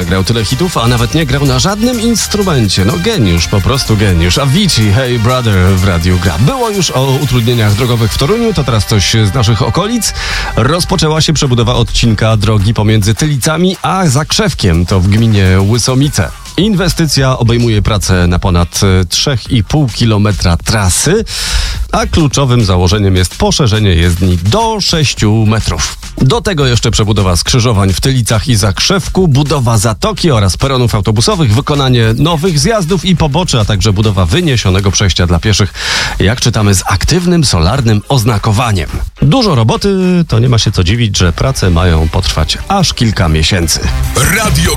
nagrał tyle hitów, a nawet nie grał na żadnym instrumencie. No geniusz, po prostu geniusz. Avicii, Hey Brother w radiu gra. Było już o utrudnieniach drogowych w Toruniu, to teraz coś z naszych okolic. Rozpoczęła się przebudowa odcinka drogi pomiędzy Tylicami a Zakrzewkiem, to w gminie Łysomice. Inwestycja obejmuje pracę na ponad 3,5 kilometra trasy, a kluczowym założeniem jest poszerzenie jezdni do 6 metrów. Do tego jeszcze przebudowa skrzyżowań w Tylicach i Zakrzewku, budowa zatoki oraz peronów autobusowych, wykonanie nowych zjazdów i poboczy, a także budowa wyniesionego przejścia dla pieszych, jak czytamy, z aktywnym solarnym oznakowaniem. Dużo roboty, to nie ma się co dziwić, że prace mają potrwać aż kilka miesięcy. Radio